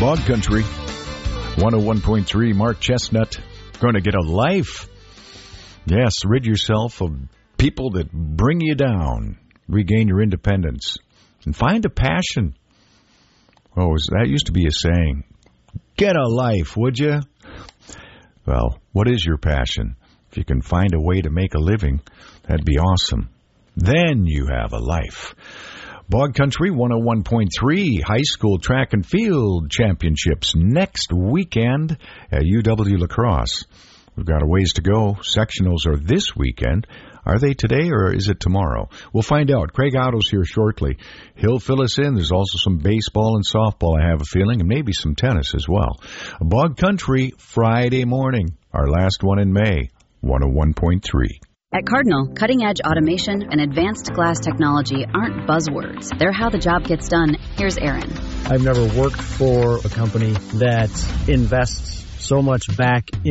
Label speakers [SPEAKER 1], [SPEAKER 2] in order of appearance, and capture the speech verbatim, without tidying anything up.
[SPEAKER 1] Bog Country, one oh one point three, Mark Chestnut, going to get a life. Yes, rid yourself of people that bring you down. Regain your independence. And find a passion. Oh, that used to be a saying. Get a life, would you? Well, what is your passion? If you can find a way to make a living, that'd be awesome. Then you have a life. Bog Country one oh one point three High School Track and Field Championships next weekend at U W La Crosse. We've got a ways to go. Sectionals are this weekend. Are they today or is it tomorrow? We'll find out. Craig Otto's here shortly. He'll fill us in. There's also some baseball and softball, I have a feeling, and maybe some tennis as well. Bog Country, Friday morning, our last one in May, one oh one point three.
[SPEAKER 2] At Cardinal, cutting-edge automation and advanced glass technology aren't buzzwords. They're how the job gets done. Here's Aaron.
[SPEAKER 3] I've never worked for a company that invests so much back in